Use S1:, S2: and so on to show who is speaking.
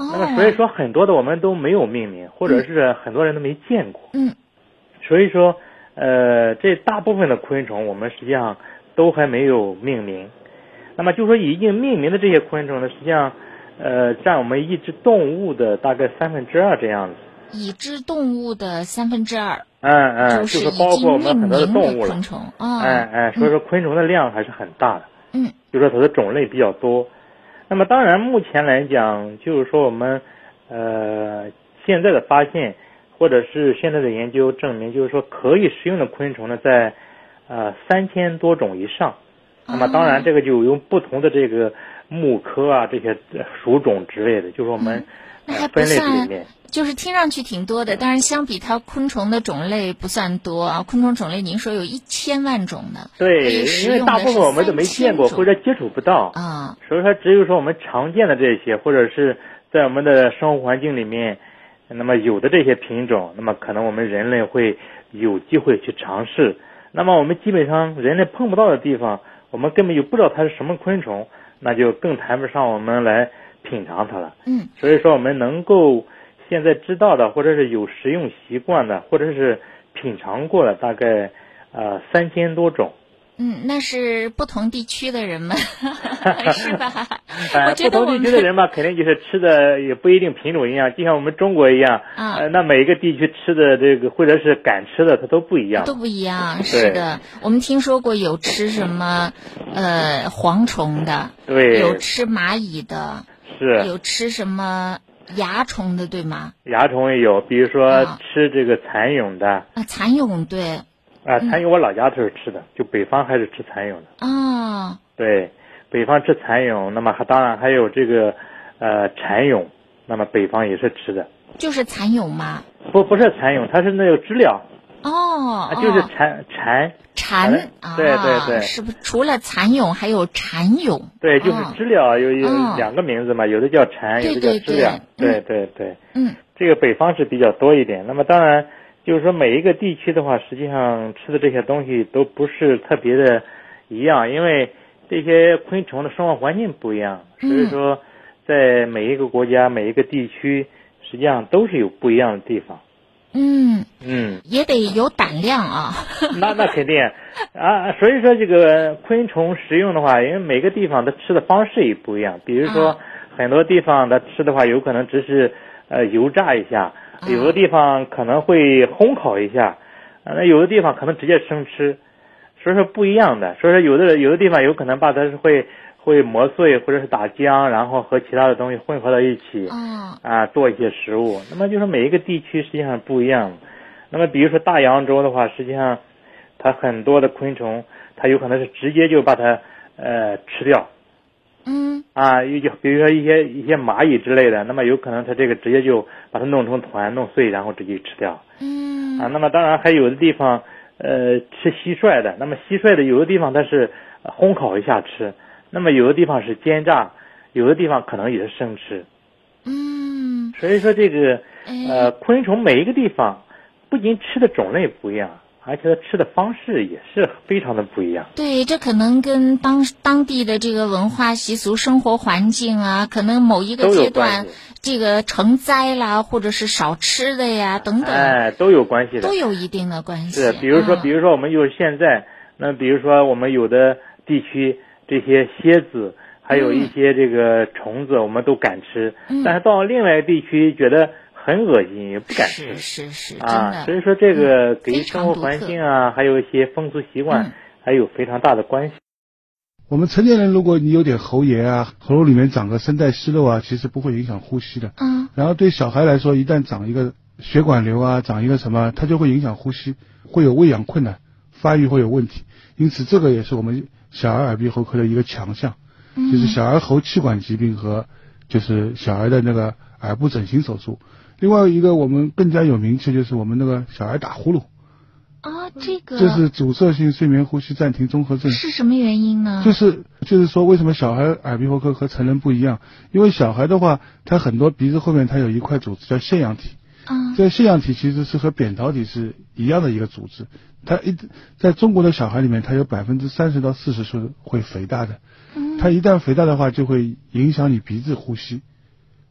S1: 那么所以说很多的我们都没有命名，或者是很多人都没见过。所以说这大部分的昆虫我们实际上都还没有命名。那么就说已经命名的这些昆虫呢，实际上占我们已知动物的大概2/3这样子。
S2: 已知动物的2/3。
S1: 就是包括我们很多的动物了。
S2: 昆虫。
S1: 所以说昆虫的量还是很大的。就说它的种类比较多。那么当然目前来讲，就是说我们现在的发现或者是现在的研究证明，就是说可以食用的昆虫呢在3000多种以上。那么当然这个就有不同的这个目科啊这些属种之类的，就是我们分类里面。
S2: 就是听上去挺多的，但是相比它昆虫的种类不算多啊。昆虫种类您说有1000万种呢。
S1: 对，因为大部分我们都没见过或者接触不到
S2: 啊，
S1: 所以说只有说我们常见的这些，或者是在我们的生活环境里面，那么有的这些品种，那么可能我们人类会有机会去尝试。那么我们基本上人类碰不到的地方，我们根本就不知道它是什么昆虫，那就更谈不上我们来品尝它了。所以说我们能够现在知道的，或者是有食用习惯的，或者是品尝过的，大概3000多种。
S2: 那是不同地区的人们是吧？
S1: 不同地区的人吧，肯定就是吃的也不一定品种一样，就像我们中国一样。那每一个地区吃的这个或者是敢吃的，它都不一样。
S2: 是的。我们听说过有吃什么蝗虫的，
S1: 对，
S2: 有吃蚂蚁的，
S1: 是
S2: 有吃什么蚜虫的，对吗？
S1: 蚜虫也有，比如说吃这个蚕蛹的。
S2: 蚕蛹，对。
S1: 蚕蛹我老家都是吃的，就北方还是吃蚕蛹的。对，北方吃蚕蛹，那么当然还有这个蚕蛹，那么北方也是吃的。
S2: 就是蚕蛹吗？
S1: 不是蚕蛹，它是那个知了。就是蝉。对，
S2: 是不是除了蚕蛹还有蚕蛹？
S1: 对，就是知了有2个名字嘛，有的叫蝉，有的叫知了。对。这个北方是比较多一点。那么当然就是说每一个地区的话，实际上吃的这些东西都不是特别的一样，因为这些昆虫的生活环境不一样，所以说在每一个国家每一个地区实际上都是有不一样的地方。
S2: 也得有胆量啊。
S1: 那肯定所以说这个昆虫食用的话，因为每个地方它吃的方式也不一样。比如说很多地方它吃的话，有可能只是油炸一下，有的地方可能会烘烤一下，那有的地方可能直接生吃，所以说不一样的。所以说有的地方有可能把它是会磨碎或者是打浆，然后和其他的东西混合到一起做一些食物。那么就是每一个地区实际上不一样。那么比如说大洋洲的话，实际上它很多的昆虫它有可能是直接就把它吃掉。比如说一些蚂蚁之类的，那么有可能它这个直接就把它弄成团弄碎，然后直接吃掉。那么当然还有的地方吃蟋蟀的，那么蟋蟀的有的地方它是烘烤一下吃，那么有的地方是煎炸，有的地方可能也是生吃。所以说这个昆虫每一个地方不仅吃的种类不一样，而且它吃的方式也是非常的不一样。
S2: 对，这可能跟当地的这个文化习俗、生活环境啊，可能某一个阶段这个成灾啦，或者是少吃的呀等等，
S1: 都有关系的，
S2: 都有一定的关系。
S1: 是，比如说我们就是现在，那比如说我们有的地区这些蝎子，还有一些这个虫子，我们都敢吃，但是到另外一个地区觉得很恶心，也不敢吃。
S2: 是真的。
S1: 所以说这个给生活环境还有一些风俗习惯还有非常大的关系。
S3: 我们成年人如果你有点喉炎喉咙里面长个声带息肉其实不会影响呼吸的。然后对小孩来说，一旦长一个血管瘤长一个什么，它就会影响呼吸，会有喂养困难，发育会有问题。因此这个也是我们小儿耳鼻喉科的一个强项，就是小儿喉气管疾病和就是小儿的那个耳部整形手术。另外一个我们更加有名气就是我们那个小孩打呼噜。这是阻塞性睡眠呼吸暂停综合症。
S2: 是什么原因呢？
S3: 就是说为什么小孩耳鼻喉科和成人不一样？因为小孩的话，他很多鼻子后面他有一块组织叫腺样体。这个腺样体其实是和扁桃体是一样的一个组织。在中国的小孩里面，他有30%到40%是会肥大的。它一旦肥大的话，就会影响你鼻子呼吸。